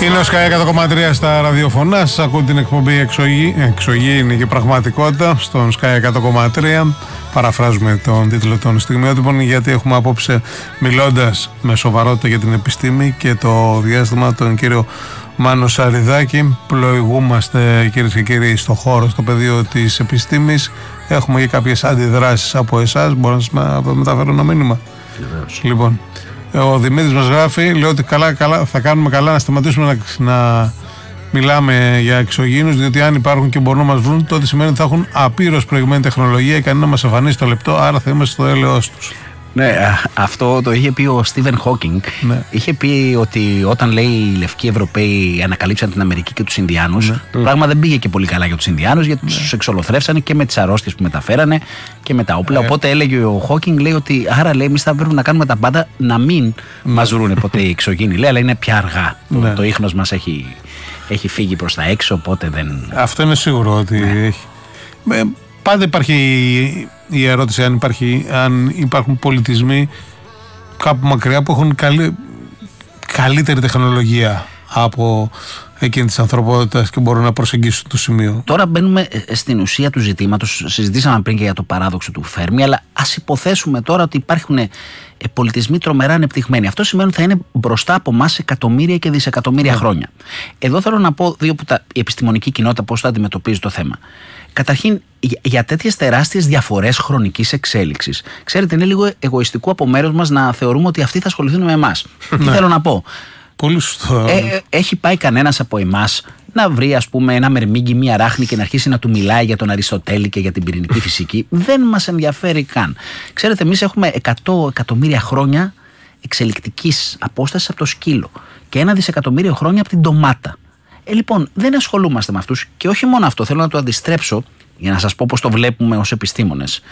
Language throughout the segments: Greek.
Είναι ο Sky 100,3 στα ραδιοφωνά. Σας ακούτε την εκπομπή Εξωγήινη και Πραγματικότητα στον Sky 100,3. Παραφράζουμε τον τίτλο των στιγμιότυπων, γιατί έχουμε απόψε, μιλώντας με σοβαρότητα για την επιστήμη και το διάστημα, τον κύριο Μάνο Σαριδάκη. Πλοηγούμαστε, κυρίες και κύριοι, στο χώρο, στο πεδίο της επιστήμης. Έχουμε και κάποιες αντιδράσεις από εσάς. Μπορώ να σας μεταφέρω ένα μήνυμα? Λοιπόν, ο Δημήτρης μας γράφει, λέει ότι καλά, θα κάνουμε καλά να σταματήσουμε να μιλάμε για εξωγήινους, διότι αν υπάρχουν και μπορούν να μας βρουν, τότε σημαίνει ότι θα έχουν απείρως προηγμένη τεχνολογία ικανή να μας εμφανίσει το λεπτό, άρα θα είμαστε στο έλεος τους. Ναι, αυτό το είχε πει ο Στίβεν Χόκινγκ. Ναι. Είχε πει ότι όταν, λέει, οι λευκοί Ευρωπαίοι ανακαλύψαν την Αμερική και τους Ινδιάνους, το πράγμα δεν πήγε και πολύ καλά για τους Ινδιάνους, γιατί τους εξολοθρεύσανε και με τις αρρώστιες που μεταφέρανε και με τα όπλα. Οπότε έλεγε ο Χόκινγκ, λέει, ότι άρα, λέει, εμείς θα πρέπει να κάνουμε τα πάντα να μην μας βρούνε ποτέ οι εξωγήινοι. Λέει, αλλά είναι πια αργά. Το ίχνος μας έχει φύγει προς τα έξω, οπότε δεν. Αυτό είναι σίγουρο ότι έχει. Πάντα υπάρχει η ερώτηση αν υπάρχουν πολιτισμοί κάπου μακριά που έχουν καλύτερη τεχνολογία από εκείνη της ανθρωπότητας και μπορούν να προσεγγίσουν το σημείο. Τώρα μπαίνουμε στην ουσία του ζητήματος. Συζητήσαμε πριν και για το παράδοξο του Φέρμη, αλλά ας υποθέσουμε τώρα ότι υπάρχουν πολιτισμοί τρομερά ανεπτυγμένοι. Αυτό σημαίνει ότι θα είναι μπροστά από εμάς εκατομμύρια και δισεκατομμύρια χρόνια. Εδώ θέλω να πω δύο που η επιστημονική κοινότητα πώς θα αντιμετωπίζει το θέμα. Καταρχήν, για τέτοιες τεράστιες διαφορές χρονικής εξέλιξης, ξέρετε, είναι λίγο εγωιστικό από μέρος μας να θεωρούμε ότι αυτοί θα ασχοληθούν με εμάς. Τι θέλω να πω? Πολύ σωστό. Έχει πάει κανένας από εμάς να βρει, ας πούμε, ένα μερμήγκι, μία ράχνη και να αρχίσει να του μιλάει για τον Αριστοτέλη και για την πυρηνική φυσική? Δεν μας ενδιαφέρει καν. Ξέρετε, εμείς έχουμε 100 εκατομμύρια χρόνια εξελικτικής απόστασης από το σκύλο και 1 δισεκατομμύριο χρόνια από την ντομάτα. Λοιπόν, δεν ασχολούμαστε με αυτούς, και όχι μόνο αυτό, θέλω να το αντιστρέψω για να σας πω πώς το βλέπουμε ως επιστήμονες.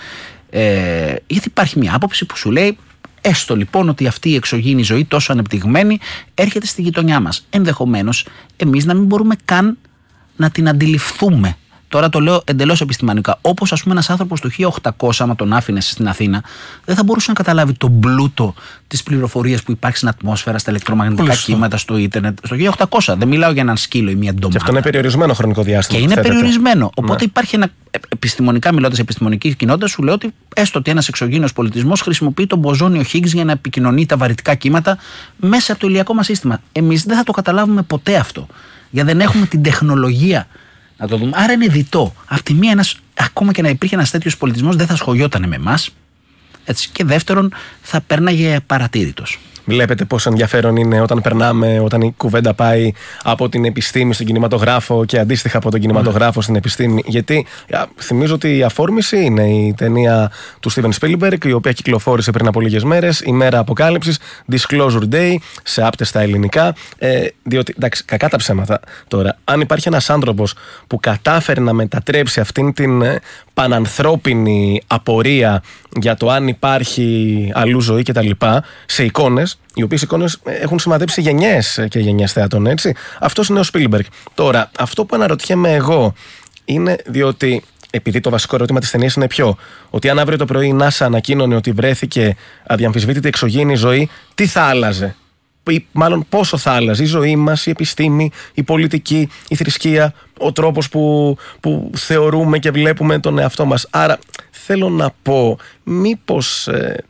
Γιατί υπάρχει μια άποψη που σου λέει, έστω λοιπόν ότι αυτή η εξωγήινη ζωή τόσο ανεπτυγμένη έρχεται στη γειτονιά μας. Ενδεχομένως εμείς να μην μπορούμε καν να την αντιληφθούμε. Τώρα το λέω εντελώς επιστημονικά. Όπως, ας πούμε, ένας άνθρωπος το 1800, άμα τον άφηνες στην Αθήνα, δεν θα μπορούσε να καταλάβει τον πλούτο της πληροφορίας που υπάρχει στην ατμόσφαιρα, στα ηλεκτρομαγνητικά κύματα, στο ίντερνετ. Στο 1800. Δεν μιλάω για έναν σκύλο ή μια ντομάτα. Και αυτό είναι περιορισμένο χρονικό διάστημα. Και είναι περιορισμένο. Οπότε υπάρχει ένα. Επιστημονικά μιλώντας, επιστημονική κοινότητα σου λέει ότι έστω ότι ένας εξωγήινος πολιτισμός χρησιμοποιεί τον μποζόνιο Higgs για να επικοινωνεί τα βαρυτικά κύματα μέσα από το ηλιακό μας σύστημα. Εμείς δεν θα το καταλάβουμε ποτέ αυτό. Γιατί δεν έχουμε την τεχνολογία να το δούμε. Άρα είναι διτό. Απ' τη μία, ακόμα και να υπήρχε ένας τέτοιος πολιτισμός, δεν θα σχολιόταν με εμάς. Και δεύτερον, θα πέρναγε παρατήρητος. Βλέπετε πόσο ενδιαφέρον είναι όταν η κουβέντα πάει από την επιστήμη στον κινηματογράφο και αντίστοιχα από τον κινηματογράφο στην επιστήμη. Γιατί θυμίζω ότι η αφόρμηση είναι η ταινία του Steven Spielberg, η οποία κυκλοφόρησε πριν από λίγες μέρες, η μέρα αποκάλυψης, Disclosure Day, σε άπτεστα ελληνικά. Διότι, εντάξει, κακά τα ψέματα τώρα. Αν υπάρχει ένας άνθρωπος που κατάφερε να μετατρέψει αυτήν την πανανθρώπινη απορία για το αν υπάρχει αλλού ζωή κτλ. Σε εικόνες, οι οποίες εικόνες έχουν σηματέψει γενιές και γενιές θεατών, έτσι. Αυτός είναι ο Spielberg. Τώρα, αυτό που αναρωτιέμαι εγώ είναι διότι, επειδή το βασικό ερώτημα της ταινίας είναι ποιο, ότι αν αύριο το πρωί η NASA ανακοίνωνε ότι βρέθηκε αδιαμφισβήτητη εξωγήινη ζωή, τι θα άλλαζε? Ή μάλλον πόσο θα άλλαζε η ζωή μας, η επιστήμη, η πολιτική, η θρησκεία, ο τρόπος που θεωρούμε και βλέπουμε τον εαυτό μας. Άρα θέλω να πω, μήπως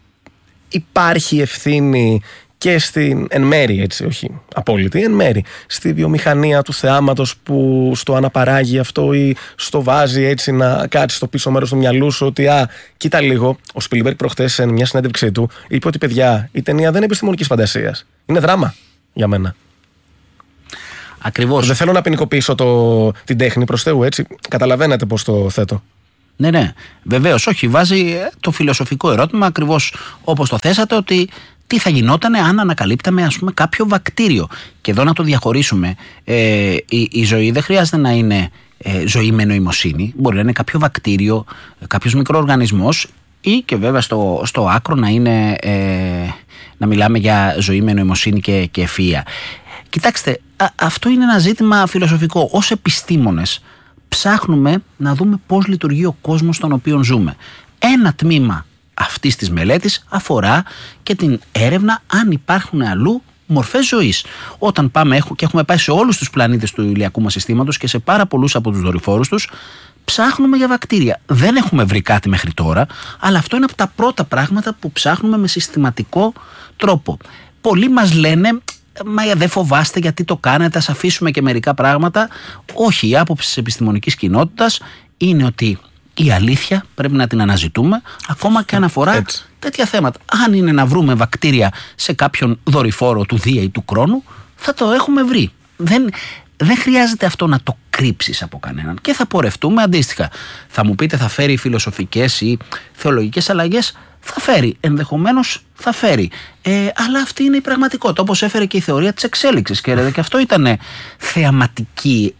υπάρχει ευθύνη και στην εν μέρη, έτσι, όχι απόλυτη, εν μέρη, στη βιομηχανία του θεάματος που στο αναπαράγει αυτό ή στο βάζει έτσι να κάτσει στο πίσω μέρος του μυαλού σου ότι κοίτα λίγο. Ο Spielberg προχτές σε μια συνέντευξή του είπε ότι, παιδιά, η ταινία δεν είναι επιστημονικής φαντασίας. Είναι δράμα για μένα. Ακριβώς. Δεν θέλω να ποινικοποιήσω την τέχνη, προς Θεού, έτσι. Καταλαβαίνετε πώς το θέτω. Ναι, βεβαίως, όχι. Βάζει το φιλοσοφικό ερώτημα ακριβώς όπως το θέσατε, ότι τι θα γινότανε αν ανακαλύπταμε, ας πούμε, κάποιο βακτήριο. Και εδώ να το διαχωρίσουμε. Η ζωή δεν χρειάζεται να είναι ζωή με νοημοσύνη. Μπορεί να είναι κάποιο βακτήριο, κάποιος μικροοργανισμός, ή και βέβαια στο άκρο να είναι να μιλάμε για ζωή με νοημοσύνη και ευφυΐα. Κοιτάξτε, αυτό είναι ένα ζήτημα φιλοσοφικό. Ως επιστήμονες ψάχνουμε να δούμε πώς λειτουργεί ο κόσμος στον οποίο ζούμε. Ένα τμήμα αυτής της μελέτης αφορά και την έρευνα αν υπάρχουν αλλού μορφές ζωής. Όταν πάμε και έχουμε πάει σε όλους τους πλανήτες του ηλιακού μας συστήματος και σε πάρα πολλούς από τους δορυφόρους τους, ψάχνουμε για βακτήρια. Δεν έχουμε βρει κάτι μέχρι τώρα, αλλά αυτό είναι από τα πρώτα πράγματα που ψάχνουμε με συστηματικό τρόπο. Πολλοί μας λένε, μα δεν φοβάστε γιατί το κάνετε, ας αφήσουμε και μερικά πράγματα. Όχι, η άποψη της επιστημονικής κοινότητας είναι ότι η αλήθεια πρέπει να την αναζητούμε, ακόμα και αν αφορά τέτοια θέματα. Αν είναι να βρούμε βακτήρια σε κάποιον δορυφόρο του Δία ή του Κρόνου, θα το έχουμε βρει. Δεν χρειάζεται αυτό να το κρύψεις από κανέναν και θα πορευτούμε αντίστοιχα. Θα μου πείτε, θα φέρει φιλοσοφικές ή θεολογικές αλλαγές? Θα φέρει, ενδεχομένως θα φέρει. Αλλά αυτή είναι η πραγματικότητα, όπως έφερε και η θεωρία της εξέλιξης. Και αυτό ήταν θεαματική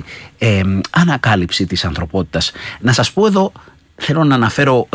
ανακάλυψη της ανθρωπότητας. Να σας πω εδώ, θέλω να αναφέρω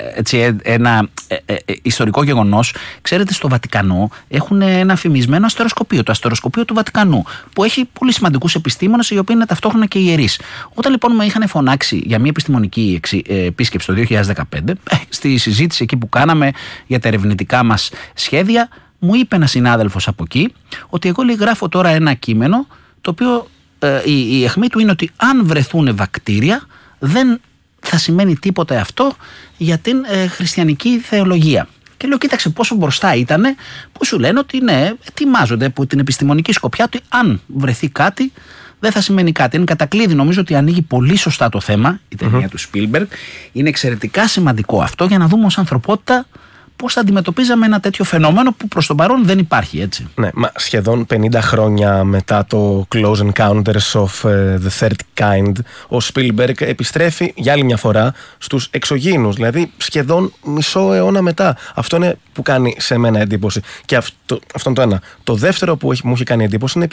ένα ιστορικό γεγονός. Ξέρετε, στο Βατικανό έχουν ένα φημισμένο αστεροσκοπείο, το αστεροσκοπείο του Βατικανού, που έχει πολύ σημαντικούς επιστήμονες, οι οποίοι είναι ταυτόχρονα και ιερείς. Όταν λοιπόν με είχαν φωνάξει για μια επιστημονική επίσκεψη το 2015, στη συζήτηση εκεί που κάναμε για τα ερευνητικά μας σχέδια, μου είπε ένας συνάδελφος από εκεί ότι εγώ γράφω τώρα ένα κείμενο, το οποίο η αιχμή του είναι ότι αν βρεθούν βακτήρια, δεν θα σημαίνει τίποτα αυτό για την χριστιανική θεολογία. Και λέω, κοίταξε πόσο μπροστά ήτανε που σου λένε ότι ναι, ετοιμάζονται από την επιστημονική σκοπιά ότι αν βρεθεί κάτι δεν θα σημαίνει κάτι. Είναι κατακλείδη, νομίζω ότι ανοίγει πολύ σωστά το θέμα η ταινία του Spielberg. Είναι εξαιρετικά σημαντικό αυτό για να δούμε ως ανθρωπότητα πώς θα αντιμετωπίζαμε ένα τέτοιο φαινόμενο που προς τον παρόν δεν υπάρχει, έτσι. Ναι, μα σχεδόν 50 χρόνια μετά το Close Encounters of the Third Kind, ο Spielberg επιστρέφει για άλλη μια φορά στους εξωγήινους, δηλαδή σχεδόν μισό αιώνα μετά. Αυτό είναι που κάνει σε μένα εντύπωση. Και αυτό είναι το ένα. Το δεύτερο που μου έχει κάνει εντύπωση είναι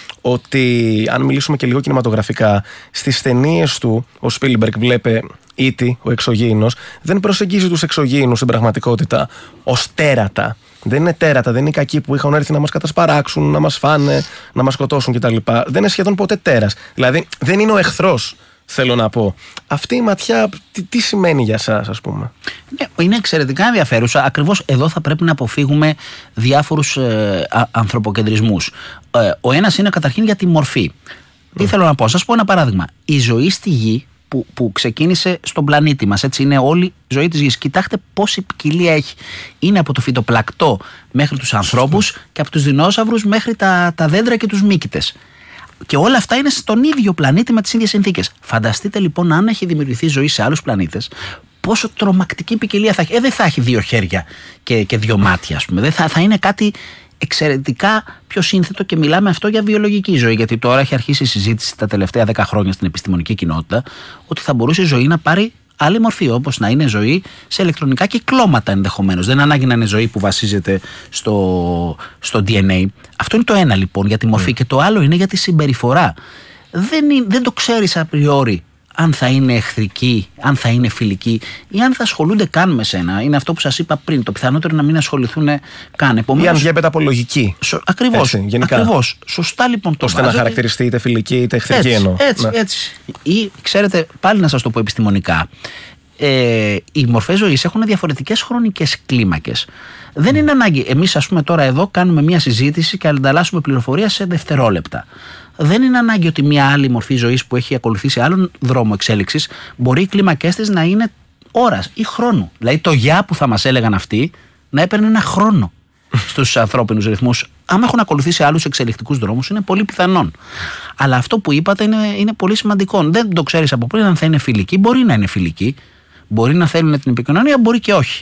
ότι αν μιλήσουμε και λίγο κινηματογραφικά, στις ταινίες του ο Spielberg βλέπει ήτι, ο εξωγήινος, δεν προσεγγίζει τους εξωγήινους στην πραγματικότητα ως τέρατα. Δεν είναι τέρατα, δεν είναι οι κακοί που είχαν έρθει να μας κατασπαράξουν, να μας φάνε, να μας σκοτώσουν κτλ. Δεν είναι σχεδόν ποτέ τέρας. Δηλαδή δεν είναι ο εχθρός, θέλω να πω. Αυτή η ματιά τι σημαίνει για εσάς, ας πούμε? Ναι, είναι εξαιρετικά ενδιαφέρουσα. Ακριβώς εδώ θα πρέπει να αποφύγουμε διάφορους ανθρωποκεντρισμούς. Ο ένας είναι καταρχήν για τη μορφή. Τι θέλω να πω? Σας πω ένα παράδειγμα. Η ζωή στη Γη που ξεκίνησε στον πλανήτη μας, έτσι είναι όλη η ζωή της Γης. Κοιτάξτε πόση ποικιλία έχει. Είναι από το φυτοπλακτό μέχρι τους ανθρώπους και από τους δεινόσαυρους μέχρι τα δέντρα και τους μύκητες. Και όλα αυτά είναι στον ίδιο πλανήτη με τις ίδιες συνθήκες. Φανταστείτε λοιπόν, αν έχει δημιουργηθεί ζωή σε άλλους πλανήτες, πόσο τρομακτική ποικιλία θα έχει. Δεν θα έχει δύο χέρια και δύο μάτια, ας πούμε. Θα είναι κάτι εξαιρετικά πιο σύνθετο, και μιλάμε αυτό για βιολογική ζωή. Γιατί τώρα έχει αρχίσει η συζήτηση τα τελευταία 10 χρόνια στην επιστημονική κοινότητα ότι θα μπορούσε η ζωή να πάρει άλλη μορφή, όπως να είναι ζωή σε ηλεκτρονικά κυκλώματα ενδεχομένως. Δεν ανάγκη να είναι ζωή που βασίζεται στο DNA. Αυτό είναι το ένα λοιπόν για τη μορφή. Και το άλλο είναι για τη συμπεριφορά. Δεν το ξέρεις απριόρι αν θα είναι εχθρική, αν θα είναι φιλική ή αν θα ασχολούνται καν με σένα. Είναι αυτό που σας είπα πριν. Το πιθανότερο να μην ασχοληθούν καν. Ή αν διέπεται από λογική. Ακριβώς. Ακριβώς. Σωστά λοιπόν το ώστε να χαρακτηριστεί είτε φιλική είτε εχθρική εννοώ. Έτσι. Ή ξέρετε, πάλι να σας το πω επιστημονικά, οι μορφές ζωής έχουν διαφορετικές χρονικές κλίμακες. Δεν είναι ανάγκη. Εμείς, ας πούμε, τώρα εδώ κάνουμε μια συζήτηση και ανταλλάσσουμε πληροφορία σε δευτερόλεπτα. Δεν είναι ανάγκη ότι μια άλλη μορφή ζωής που έχει ακολουθήσει άλλον δρόμο εξέλιξης μπορεί οι κλίμακές της να είναι ώρας ή χρόνου. Δηλαδή το γεια που θα μας έλεγαν αυτοί να έπαιρνε ένα χρόνο στους ανθρώπινους ρυθμούς. Άμα έχουν ακολουθήσει άλλους εξελικτικούς δρόμους, είναι πολύ πιθανόν. Αλλά αυτό που είπατε είναι πολύ σημαντικό. Δεν το ξέρεις από πριν αν θα είναι φιλική. Μπορεί να είναι φιλική. Μπορεί να θέλουν την επικοινωνία, μπορεί και όχι.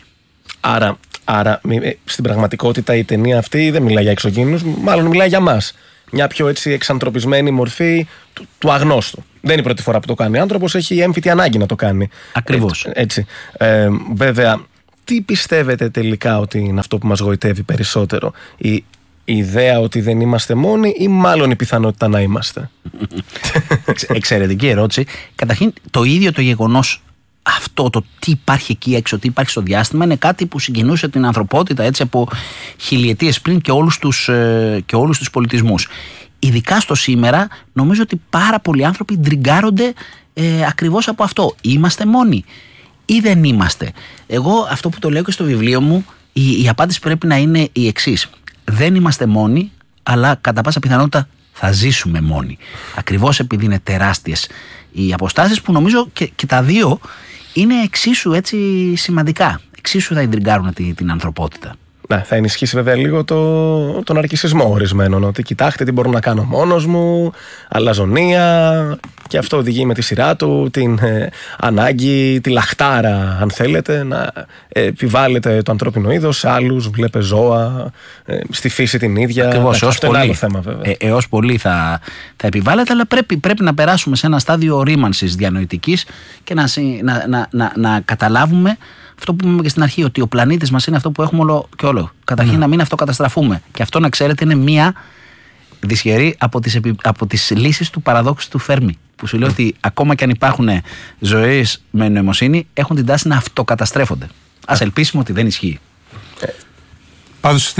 Άρα στην πραγματικότητα η ταινία αυτή δεν μιλάει για εξωγήινους, μάλλον μιλάει για μας. Μια πιο έτσι εξανθρωπισμένη μορφή του αγνώστου. Δεν είναι η πρώτη φορά που το κάνει. Ο άνθρωπος έχει έμφυτη ανάγκη να το κάνει. Ακριβώς. Έτσι. Βέβαια, τι πιστεύετε τελικά ότι είναι αυτό που μας γοητεύει περισσότερο? Η ιδέα ότι δεν είμαστε μόνοι ή μάλλον η πιθανότητα να είμαστε? Εξαιρετική ερώτηση. Καταρχήν, το ίδιο το γεγονός, αυτό το τι υπάρχει εκεί έξω, τι υπάρχει στο διάστημα, είναι κάτι που συγκινούσε την ανθρωπότητα έτσι από χιλιετίες πριν και όλους τους πολιτισμούς. Ειδικά στο σήμερα, νομίζω ότι πάρα πολλοί άνθρωποι ντριγκάρονται ακριβώς από αυτό. Είμαστε μόνοι ή δεν είμαστε? Εγώ αυτό που το λέω και στο βιβλίο μου, η απάντηση πρέπει να είναι η εξής. δεν είμαστε μόνοι, αλλά κατά πάσα πιθανότητα θα ζήσουμε μόνοι. Ακριβώς επειδή είναι τεράστιες οι αποστάσεις, που νομίζω και τα δύο είναι εξίσου έτσι σημαντικά. Εξίσου θα ιντριγκάρουν την ανθρωπότητα. Ναι, θα ενισχύσει βέβαια λίγο τον αρκισισμό ορισμένων. Ότι κοιτάξτε τι μπορώ να κάνω μόνος μου, αλαζονία. Και αυτό οδηγεί με τη σειρά του την ανάγκη, τη λαχτάρα, αν θέλετε, να επιβάλλεται το ανθρώπινο είδος σε άλλους, βλέπε ζώα, στη φύση την ίδια. Ακριβώς, αυτό είναι άλλο θέμα βέβαια. Έως πολύ θα επιβάλλεται, αλλά πρέπει να περάσουμε σε ένα στάδιο ρήμανσης διανοητικής και να καταλάβουμε αυτό που είπαμε και στην αρχή, ότι ο πλανήτης μας είναι αυτό που έχουμε όλο και όλο. Καταρχήν να μην αυτοκαταστραφούμε. Και αυτό, να ξέρετε, είναι μία δυσχερή από τις λύσεις του παραδόξου του Φέρμι. Που σου λέει ότι ακόμα και αν υπάρχουν ζωές με νοημοσύνη, έχουν την τάση να αυτοκαταστρέφονται. Ας ελπίσουμε ότι δεν ισχύει. Πάντως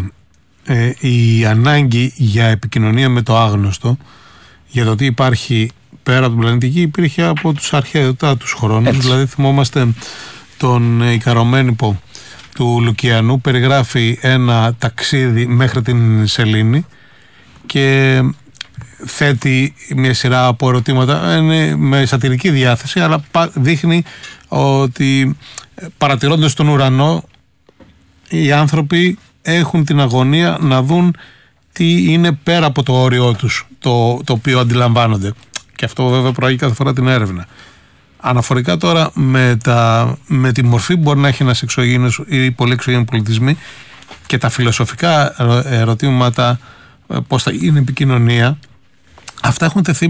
η ανάγκη για επικοινωνία με το άγνωστο, για το τι υπάρχει πέρα από την πλανητική, υπήρχε από τους αρχαίους χρόνους. Δηλαδή θυμόμαστε τον Ικαρομένυπο του Λουκιανού, περιγράφει ένα ταξίδι μέχρι την Σελήνη και θέτει μια σειρά από ερωτήματα, είναι με σατυρική διάθεση, αλλά δείχνει ότι παρατηρώντας τον ουρανό, οι άνθρωποι έχουν την αγωνία να δουν τι είναι πέρα από το όριό τους, το οποίο αντιλαμβάνονται. Και αυτό βέβαια προάγει κάθε φορά την έρευνα. Αναφορικά τώρα με τη μορφή που μπορεί να έχει ένας εξωγήινος ή πολύ εξωγήινοι πολιτισμοί και τα φιλοσοφικά ερωτήματα, πώς θα γίνει επικοινωνία, αυτά έχουν τεθεί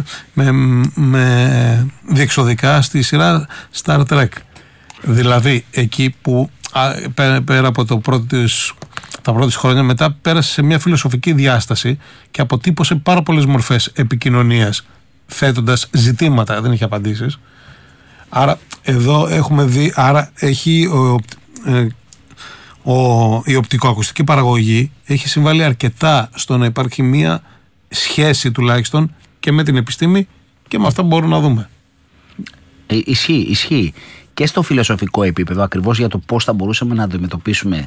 με διεξοδικά στη σειρά Star Trek. Δηλαδή εκεί που πέρα από τα πρώτη χρόνια μετά πέρασε σε μια φιλοσοφική διάσταση και αποτύπωσε πάρα πολλές μορφές επικοινωνίας, θέτοντας ζητήματα, δεν έχει απαντήσεις. Άρα εδώ έχουμε δει, άρα έχει η οπτικοακουστική παραγωγή έχει συμβάλει αρκετά στο να υπάρχει μια σχέση τουλάχιστον και με την επιστήμη και με αυτά που μπορούμε να δούμε. Ισχύει. Και στο φιλοσοφικό επίπεδο, ακριβώς για το πώς θα μπορούσαμε να αντιμετωπίσουμε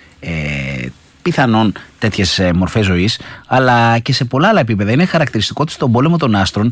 πιθανόν τέτοιες μορφές ζωής, αλλά και σε πολλά άλλα επίπεδα. Είναι χαρακτηριστικό ότι στον πόλεμο των άστρων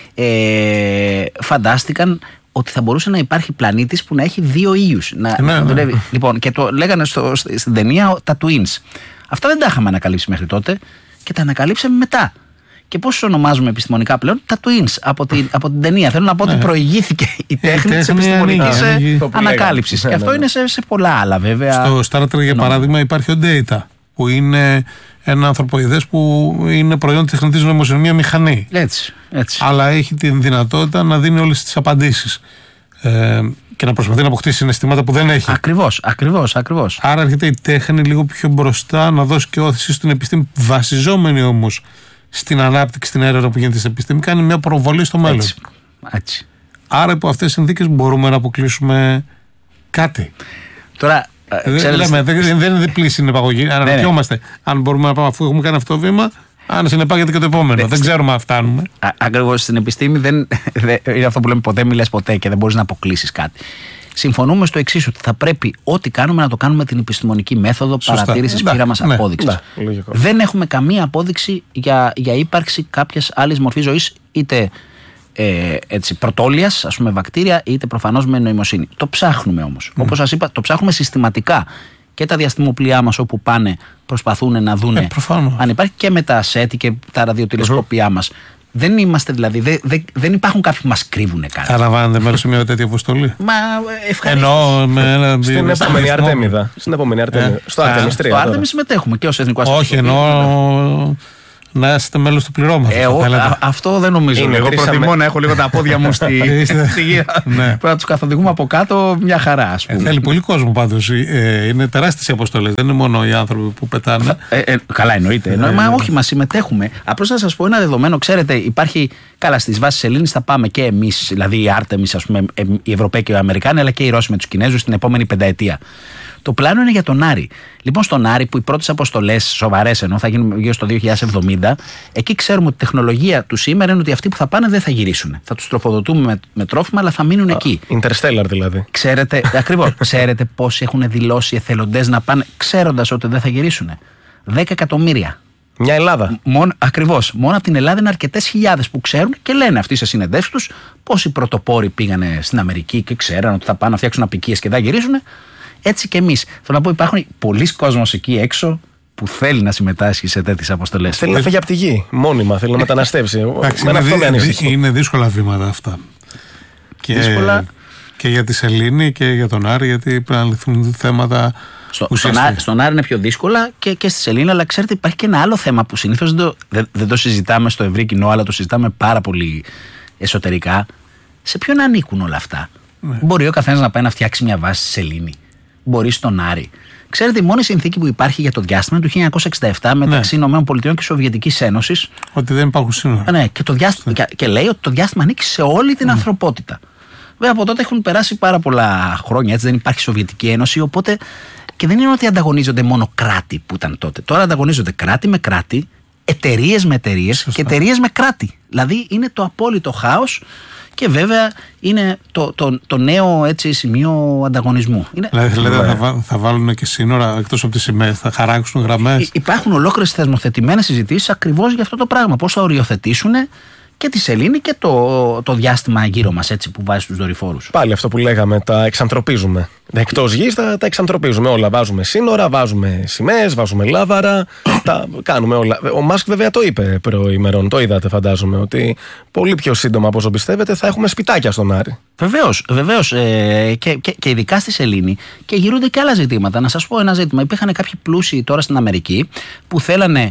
φαντάστηκαν ότι θα μπορούσε να υπάρχει πλανήτης που να έχει δύο ήλιους. Ναι. Λοιπόν, και το λέγανε στην ταινία τα twins. Αυτά δεν τα είχαμε ανακαλύψει μέχρι τότε και τα ανακαλύψαμε μετά. Και πώς ονομάζουμε επιστημονικά πλέον? Τα twins από την ταινία. Θέλω να πω ότι προηγήθηκε η τέχνη της επιστημονικής ανακάλυψης. Και αυτό είναι σε πολλά άλλα βέβαια. Στο Star Trek για παράδειγμα υπάρχει ο Data, που είναι ένα ανθρωποειδές που είναι προϊόν της τεχνητής νοημοσύνης, μια μηχανή. Έτσι. Αλλά έχει την δυνατότητα να δίνει όλες τις απαντήσεις και να προσπαθεί να αποκτήσει συναισθήματα που δεν έχει. Ακριβώς. Άρα έρχεται η τέχνη λίγο πιο μπροστά να δώσει και όθηση στην επιστήμη, βασιζόμενη όμως στην ανάπτυξη, στην έρευνα που γίνεται στην επιστήμη, κάνει μια προβολή στο μέλλον. Έτσι. Άρα υπό αυτές τις συνθήκες μπορούμε να αποκλείσουμε κάτι. Τώρα, δεν είναι διπλή συνεπαγωγή. Αναρωτιόμαστε αν μπορούμε να πάμε, αφού έχουμε κάνει αυτό το βήμα, αν συνεπάγεται και το επόμενο. Δεν ξέρουμε αν φτάνουμε. Ακριβώς, στην επιστήμη είναι αυτό που λέμε, ποτέ μιλες ποτέ και δεν μπορείς να αποκλείσεις κάτι. Συμφωνούμε στο εξής, ότι θα πρέπει ό,τι κάνουμε να το κάνουμε με την επιστημονική μέθοδο παρατήρησης, πείραμας, απόδειξης. Δεν έχουμε καμία απόδειξη για ύπαρξη κάποιας άλλης μορφής ζωής, είτε πρωτόλιας, ας πούμε βακτήρια, είτε προφανώς με νοημοσύνη. Το ψάχνουμε όμως. Όπως σας είπα, το ψάχνουμε συστηματικά. Και τα διαστημοπλοιά μας όπου πάνε προσπαθούν να δούνε αν υπάρχει, και με τα ΣΕΤ και τα ραδιοτηλεσκόπια μας. Δεν είμαστε δηλαδή, δεν υπάρχουν κάποιοι που μας κρύβουν κάτι. Θα λαμβάνετε μέρος σε μια τέτοια αποστολή? Μα ευχαριστώ. Στην επόμενη Αρτέμιδα. Στο Άρτεμις 3. Στο Άρτεμις συμμετέχουμε και ως Εθνικό Αστυνομικό. Όχι, εννοώ να είστε μέλος του πληρώματος. Αυτό δεν νομίζω. Εγώ προτιμώ να έχω λίγο τα πόδια μου στη γύρα. Πρέπει να τους καθοδηγούμε από κάτω, μια χαρά, ας πούμε. Θέλει πολύ κόσμο πάντως. Είναι τεράστιες οι αποστολές. Δεν είναι μόνο οι άνθρωποι που πετάνε. Καλά, εννοείται. Μα όχι, μας συμμετέχουμε. Απλώς να σας πω ένα δεδομένο. Ξέρετε, υπάρχει. Καλά, στις βάσεις Σελήνης θα πάμε και εμείς, δηλαδή η Άρτεμις, ας πούμε, οι Ευρωπαίοι και οι Αμερικάνοι, αλλά και οι Ρώσοι με τους Κινέζους την επόμενη πενταετία. Το πλάνο είναι για τον Άρη. Λοιπόν, στον Άρη, που οι πρώτες αποστολές σοβαρές ενώ θα γίνουν γύρω στο 2070, εκεί ξέρουμε ότι η τεχνολογία του σήμερα είναι ότι αυτοί που θα πάνε δεν θα γυρίσουν. Θα τους τροφοδοτούμε με τρόφιμα, αλλά θα μείνουν εκεί. Interstellar δηλαδή. Ξέρετε, ακριβώς. Ξέρετε πόσοι έχουν δηλώσει εθελοντές να πάνε, ξέροντας ότι δεν θα γυρίσουν? 10 εκατομμύρια. Μια Ελλάδα. Ακριβώς. Μόνο από την Ελλάδα είναι αρκετές χιλιάδες που ξέρουν και λένε αυτοί σε συνεντεύσεις τους πόσοι πρωτοπόροι πήγανε στην Αμερική και ξέραν ότι θα πάνε να φτιάξουν απικίες και θα γυρίσουν. Έτσι και εμείς. Θέλω να πω, υπάρχουν πολλοί κόσμος εκεί έξω που θέλει να συμμετάσχει σε τέτοιες αποστολές. Θέλει να φύγει από τη γη μόνιμα, θέλει να μεταναστεύσει. Είναι δύσκολα βήματα αυτά. Και για τη Σελήνη και για τον Άρη, γιατί πρέπει να λυθούν θέματα. Στον Άρη είναι πιο δύσκολα και στη Σελήνη, αλλά ξέρετε, υπάρχει και ένα άλλο θέμα που συνήθως δεν το συζητάμε στο ευρύ κοινό, αλλά το συζητάμε πάρα πολύ εσωτερικά. Σε ποιον ανήκουν όλα αυτά? Ναι. Μπορεί ο καθένας να πάει να φτιάξει μια βάση στη Σελήνη. Μπορεί στον Άρη. Ξέρετε, η μόνη συνθήκη που υπάρχει για το διάστημα είναι το 1967 μεταξύ ΗΠΑ και Σοβιετικής Ένωσης. Ότι δεν υπάρχουν σύνορα. Ναι, και λέει ότι το διάστημα ανήκει σε όλη την ανθρωπότητα. Βέβαια, από τότε έχουν περάσει πάρα πολλά χρόνια, έτσι, δεν υπάρχει Σοβιετική Ένωση, οπότε. Και δεν είναι ότι ανταγωνίζονται μόνο κράτη που ήταν τότε. Τώρα ανταγωνίζονται κράτη με κράτη, εταιρείες με εταιρείες και εταιρείες με κράτη. Δηλαδή είναι το απόλυτο χάος και βέβαια είναι το νέο έτσι, σημείο ανταγωνισμού. Δηλαδή θα βάλουν και σύνορα εκτός από τις σημαίες, θα χαράξουν γραμμές. Υπάρχουν ολόκληρες θεσμοθετημένες συζητήσεις ακριβώς για αυτό το πράγμα. Πώς θα οριοθετήσουν και τη σελήνη και το διάστημα γύρω μας, έτσι, που βάζει τους δορυφόρους. Πάλι αυτό που λέγαμε, τα εξαντροπίζουμε. Εκτός γης τα εξαντροπίζουμε όλα. Βάζουμε σύνορα, βάζουμε σημαίες, βάζουμε λάβαρα. Τα κάνουμε όλα. Ο Μάσκ βέβαια το είπε προημερών, το είδατε φαντάζομαι, ότι πολύ πιο σύντομα από όσο πιστεύετε θα έχουμε σπιτάκια στον Άρη. Βεβαίως. Και ειδικά στη σελήνη. Και γυρούνται και άλλα ζητήματα. Να σας πω ένα ζήτημα. Υπήρχαν κάποιοι πλούσιοι τώρα στην Αμερική που θέλανε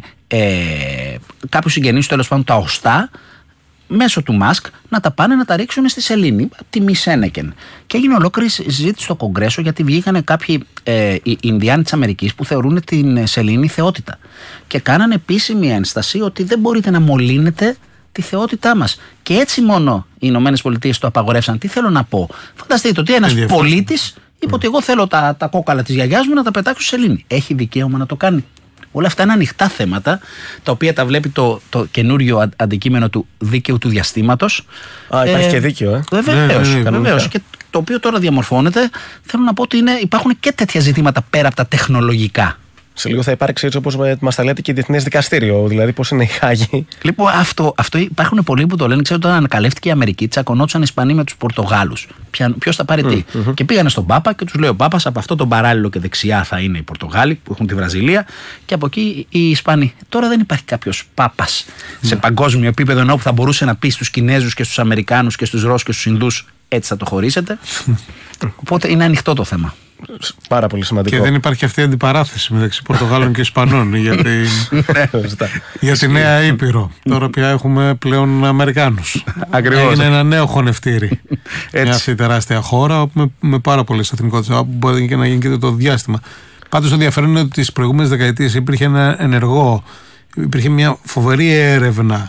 κάποιους συγγενείς, τέλος πάντων, τα οστά, μέσω του Μάσκ να τα πάνε να τα ρίξουν στη σελήνη, τιμή Σένεκεν. Και έγινε ολόκληρη συζήτηση στο Κογκρέσο, γιατί βγήκανε κάποιοι Ινδιάνοι της Αμερικής που θεωρούν την σελήνη θεότητα. Και κάνανε επίσημη ένσταση ότι δεν μπορείτε να μολύνετε τη θεότητά μας. Και έτσι μόνο οι Ηνωμένες Πολιτείες το απαγορεύσαν. Τι θέλω να πω? Φανταστείτε ότι ένας πολίτης είπε ότι εγώ θέλω τα κόκαλα της γιαγιάς μου να τα πετάξω στη σελήνη. Έχει δικαίωμα να το κάνει. Όλα αυτά είναι ανοιχτά θέματα, τα οποία τα βλέπει το καινούριο αντικείμενο του δίκαιου του διαστήματος. Υπάρχει και δίκαιο, Βεβαίως. Και το οποίο τώρα διαμορφώνεται. Θέλω να πω ότι υπάρχουν και τέτοια ζητήματα πέρα από τα τεχνολογικά. Σε λίγο θα υπάρξει έτσι όπως μας τα λέτε και Διεθνές Δικαστήριο, δηλαδή πώς είναι η Χάγη. Λοιπόν, αυτό υπάρχουν πολλοί που το λένε. Ξέρετε, όταν ανακαλύφθηκε η Αμερική, τσακωνόντουσαν οι Ισπανοί με τους Πορτογάλους. Ποιος θα πάρει τι. Και πήγανε στον Πάπα και τους λέει ο Πάπας: από αυτό τον παράλληλο και δεξιά θα είναι οι Πορτογάλοι που έχουν τη Βραζιλία και από εκεί οι Ισπανοί. Τώρα δεν υπάρχει κάποιος Πάπας σε παγκόσμιο επίπεδο ενώ που θα μπορούσε να πει στους Κινέζους και στους Αμερικάνους και στους Ρώσους και στους Ινδούς έτσι θα το χωρίσετε. Οπότε είναι ανοιχτό το θέμα. Πάρα πολύ σημαντικό. Και δεν υπάρχει αυτή η αντιπαράθεση μεταξύ Πορτογάλων και Ισπανών για τη Νέα Ήπειρο. Τώρα πια έχουμε πλέον Αμερικάνους. Ακριβώς. Είναι ένα νέο χωνευτήρι. Μια αυτή τεράστια χώρα με πάρα πολλές εθνικότητες, που μπορεί και να γίνει και το διάστημα. Πάντως το ενδιαφέρον είναι ότι τις προηγούμενες δεκαετίες υπήρχε υπήρχε μια φοβερή έρευνα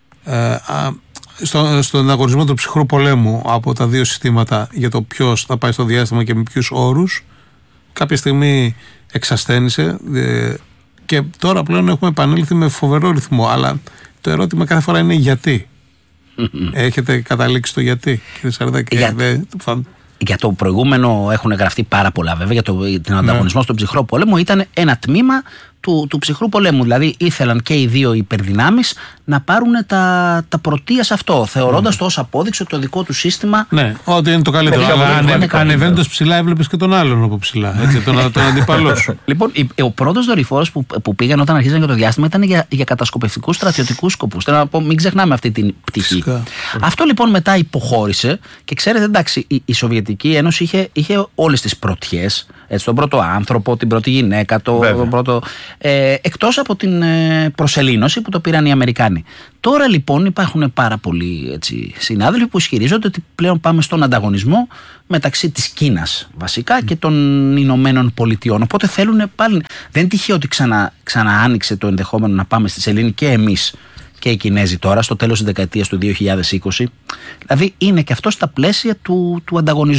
στον ανταγωνισμό του ψυχρού πολέμου από τα δύο συστήματα για το ποιος θα πάει στο διάστημα και με ποιους όρους. Κάποια στιγμή εξασθένησε και τώρα πλέον έχουμε επανέλθει με φοβερό ρυθμό. Αλλά το ερώτημα κάθε φορά είναι γιατί. Έχετε καταλήξει το γιατί, κύριε Σαρδάκη? Για το προηγούμενο έχουν γραφτεί πάρα πολλά, βέβαια. Για τον ανταγωνισμό στον ψυχρό πόλεμο ήταν ένα τμήμα του ψυχρού πολέμου. Δηλαδή ήθελαν και οι δύο υπερδυνάμεις να πάρουν τα πρωτεία σε αυτό, θεωρώντας το ως απόδειξη ότι το δικό του σύστημα. Ναι, ότι είναι το καλύτερο. Αλλά ανεβαίνοντας ψηλά, έβλεπες και τον άλλον από ψηλά. Έτσι, τον αντίπαλό σου. Λοιπόν, ο πρώτος δορυφόρος που πήγαν όταν αρχίζαν για το διάστημα ήταν για κατασκοπευτικούς στρατιωτικούς σκοπούς. Θέλω να πω, μην ξεχνάμε αυτή την πτυχή. Αυτό λοιπόν μετά υποχώρησε και ξέρετε, εντάξει, η Σοβιετική Ένωση είχε όλες τις πρωτιές. Έτσι, τον πρώτο άνθρωπο, την πρώτη γυναίκα, τον πρώτο. Εκτός από την προσελήνωση που το πήραν οι Αμερικάνοι. Τώρα λοιπόν υπάρχουν πάρα πολλοί συνάδελφοι που ισχυρίζονται ότι πλέον πάμε στον ανταγωνισμό μεταξύ της Κίνας βασικά και των Ηνωμένων Πολιτειών. Οπότε θέλουν πάλι. Δεν τυχαίο ότι ξανά άνοιξε το ενδεχόμενο να πάμε στη σελήνη και εμείς και οι Κινέζοι τώρα, στο τέλος της δεκαετίας του 2020. Δηλαδή είναι και αυτό στα πλαίσια του ανταγωνισμού.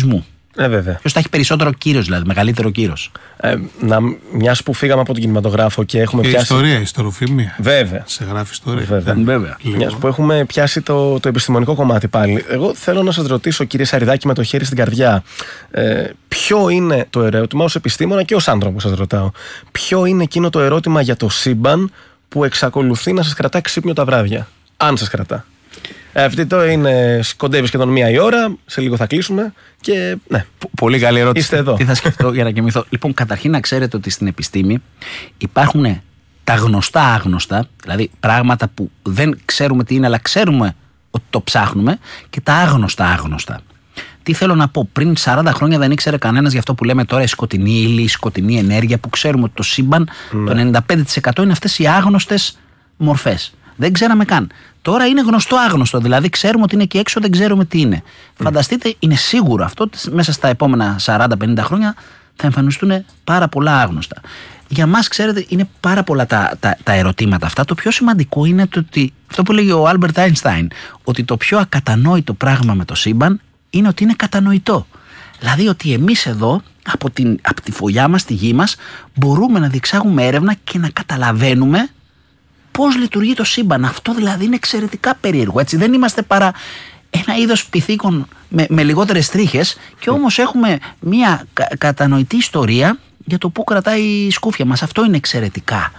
Βέβαια. Ποιος θα έχει περισσότερο κύρος, δηλαδή, μεγαλύτερο κύρος. Μιας που φύγαμε από τον κινηματογράφο και έχουμε πιάσει. Ιστορία, ιστοροφημία. Βέβαια. Σε γράφει ιστορία. Βέβαια. Μιας που έχουμε πιάσει το επιστημονικό κομμάτι πάλι. Εγώ θέλω να σας ρωτήσω, κύριε Σαριδάκη, με το χέρι στην καρδιά, ποιο είναι το ερώτημα, ως επιστήμονα και ως άνθρωπο σας ρωτάω, ποιο είναι εκείνο το ερώτημα για το σύμπαν που εξακολουθεί να σας κρατά ξύπνιο τα βράδια, αν σας κρατά? Αυτή το είναι, κοντεύει σχεδόν 1 η ώρα, σε λίγο θα κλείσουμε και ναι. Πολύ καλή ερώτηση. Είστε εδώ. Τι θα σκεφτώ για να κοιμηθώ. Λοιπόν, καταρχήν να ξέρετε ότι στην επιστήμη υπάρχουν τα γνωστά άγνωστα, δηλαδή πράγματα που δεν ξέρουμε τι είναι, αλλά ξέρουμε ότι το ψάχνουμε, και τα άγνωστα άγνωστα. Τι θέλω να πω, πριν 40 χρόνια δεν ήξερε κανένας για αυτό που λέμε τώρα η σκοτεινή ύλη, η σκοτεινή ενέργεια, που ξέρουμε ότι το σύμπαν, το 95% είναι αυτές οι άγνωστες μορφές. Δεν ξέραμε καν. Τώρα είναι γνωστό άγνωστο, δηλαδή ξέρουμε ότι είναι εκεί έξω, δεν ξέρουμε τι είναι. Φανταστείτε, είναι σίγουρο αυτό ότι μέσα στα επόμενα 40-50 χρόνια θα εμφανιστούν πάρα πολλά άγνωστα. Για μας, ξέρετε, είναι πάρα πολλά τα ερωτήματα αυτά. Το πιο σημαντικό είναι το ότι, αυτό που λέγει ο Άλμπερτ Άινστάιν, ότι το πιο ακατανόητο πράγμα με το σύμπαν είναι ότι είναι κατανοητό. Δηλαδή ότι εμείς εδώ, από τη φωλιά μας, τη γη μας, μπορούμε να διεξάγουμε έρευνα και να καταλαβαίνουμε πώς λειτουργεί το σύμπαν. Αυτό δηλαδή είναι εξαιρετικά περίεργο. Έτσι. Δεν είμαστε παρά ένα είδος πυθίκων με λιγότερες τρίχες, και όμως έχουμε μια κατανοητή ιστορία για το πού κρατάει η σκούφια μας. Αυτό είναι εξαιρετικά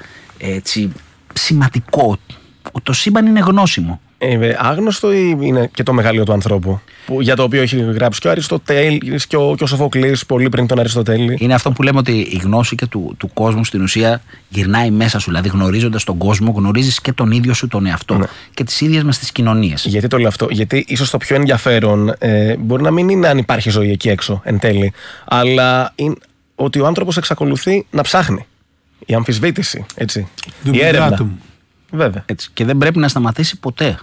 σημαντικό. Το σύμπαν είναι γνώσιμο. Άγνωστο ή είναι και το μεγαλείο του ανθρώπου, για το οποίο έχει γράψει και ο Αριστοτέλης και ο Σοφοκλής πολύ πριν τον Αριστοτέλη? Είναι αυτό που λέμε ότι η γνώση και του κόσμου στην ουσία γυρνάει μέσα σου. Δηλαδή, γνωρίζοντας τον κόσμο, γνωρίζεις και τον ίδιο σου τον εαυτό, και τις ίδιες μας τις κοινωνίες. Γιατί το λέω αυτό? Γιατί ίσως το πιο ενδιαφέρον μπορεί να μην είναι αν υπάρχει ζωή εκεί έξω εν τέλει, αλλά είναι ότι ο άνθρωπος εξακολουθεί να ψάχνει. Η αμφισβήτηση, έτσι. Η έρευνα. Βέβαια. Έτσι. Και δεν πρέπει να σταματήσει ποτέ.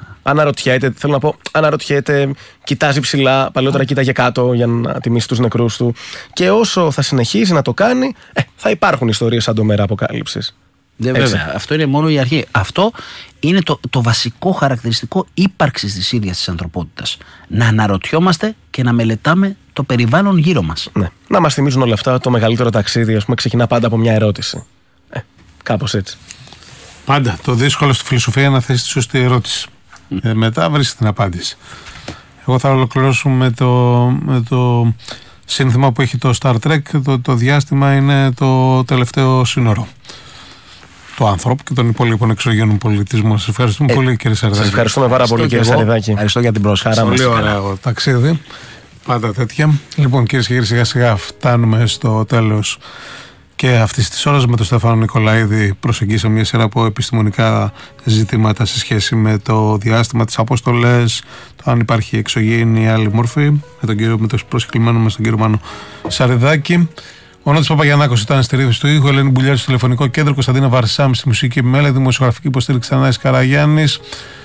Αναρωτιέται, κοιτάζει ψηλά, παλαιότερα κοίταγε κάτω για να τιμήσει τους νεκρούς του. Και όσο θα συνεχίσει να το κάνει, θα υπάρχουν ιστορίες σαν το Μέρα Αποκάλυψης. Βέβαια, αυτό είναι μόνο η αρχή. Αυτό είναι το βασικό χαρακτηριστικό ύπαρξης της ίδιας της ανθρωπότητας. Να αναρωτιόμαστε και να μελετάμε το περιβάλλον γύρω μας. Ναι. Να μας θυμίζουν όλα αυτά, το μεγαλύτερο ταξίδι, ας πούμε, ξεκινά πάντα από μια ερώτηση. Κάπως έτσι. Πάντα. Το δύσκολο στη φιλοσοφία είναι να θέσει τη σωστή ερώτηση. Μετά βρίσκει την απάντηση. Εγώ θα ολοκληρώσω με το σύνθημα που έχει το Star Trek. Το διάστημα είναι το τελευταίο σύνορο του άνθρωπου και των υπόλοιπων εξωγενών πολιτισμών. Σας ευχαριστούμε πολύ, κύριε Σαριδάκη. Σας ευχαριστούμε πάρα πολύ, κύριε Σαριδάκη. Ευχαριστώ για την πρόσκληση. Πολύ ωραίο ταξίδι. Πάντα τέτοια. Λοιπόν, κυρίες και κύριοι, σιγά σιγά φτάνουμε στο τέλος και αυτής της ώρας. Με τον Στέφανο Νικολαίδη προσεγγίσαμε μια σειρά από επιστημονικά ζητήματα σε σχέση με το διάστημα, τις αποστολές, το αν υπάρχει εξωγήινη ή άλλη μορφή, με τον προσκεκλημένο μας τον κύριο Μάνο Σαριδάκη. Ο Νότης Παπαγιαννάκος ήταν στη ρύθμιση του ήχου, Ελένη Μπουλιάρη στο τηλεφωνικό κέντρο, Κωνσταντίνα Βαρσάμ στη μουσική επιμέλεια, δημοσιογραφική υποστήριξη Θανάσης Καραγιάννης.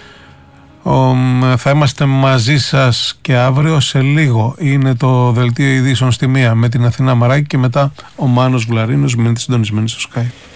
Θα είμαστε μαζί σας και αύριο. Σε λίγο είναι το δελτίο ειδήσεων στη 1 με την Αθηνά Μαράκη και μετά ο Μάνος Βλαρίνος. Μείνετε συντονισμένοι στο Sky.